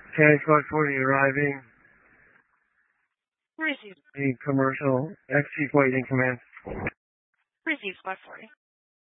Okay, Squad 40 arriving. Receive. The commercial XC waiting command. Receive Squad 40.